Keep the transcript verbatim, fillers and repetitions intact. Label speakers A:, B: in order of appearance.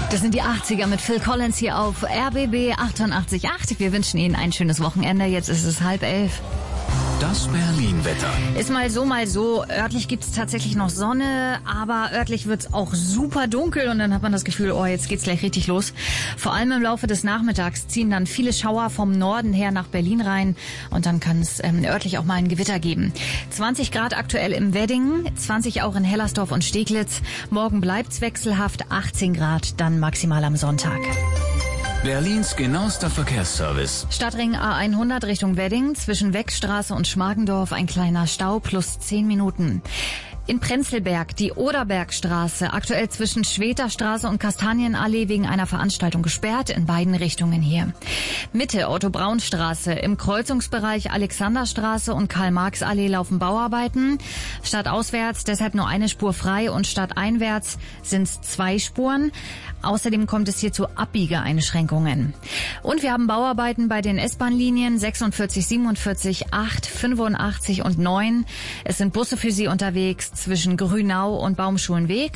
A: Das sind die achtziger mit Phil Collins hier auf R B B achtundachtzig Komma acht. Wir wünschen Ihnen ein schönes Wochenende. Jetzt ist es halb elf.
B: Das Berlin-Wetter.
A: Ist mal so, mal so. Örtlich gibt's tatsächlich noch Sonne, aber örtlich wird's auch super dunkel und dann hat man das Gefühl, oh, jetzt geht's gleich richtig los. Vor allem im Laufe des Nachmittags ziehen dann viele Schauer vom Norden her nach Berlin rein und dann kann es ähm, örtlich auch mal ein Gewitter geben. zwanzig Grad aktuell im Wedding, zwanzig auch in Hellersdorf und Steglitz. Morgen bleibt's wechselhaft, achtzehn Grad, dann maximal am Sonntag.
B: Berlins genauester Verkehrsservice.
A: Stadtring A hundert Richtung Wedding, zwischen Weckstraße und Schmargendorf ein kleiner Stau plus zehn Minuten. In Prenzlberg die Oderbergstraße, aktuell zwischen Schweterstraße und Kastanienallee wegen einer Veranstaltung gesperrt, in beiden Richtungen hier. Mitte Otto-Braun-Straße, im Kreuzungsbereich Alexanderstraße und Karl-Marx-Allee laufen Bauarbeiten. Stadtauswärts deshalb nur eine Spur frei und stadteinwärts sind es zwei Spuren. Außerdem kommt es hier zu Abbiegeeinschränkungen. Und wir haben Bauarbeiten bei den S-Bahn-Linien sechsundvierzig, siebenundvierzig, acht, fünfundachtzig und neun. Es sind Busse für Sie unterwegs zwischen Grünau und Baumschulenweg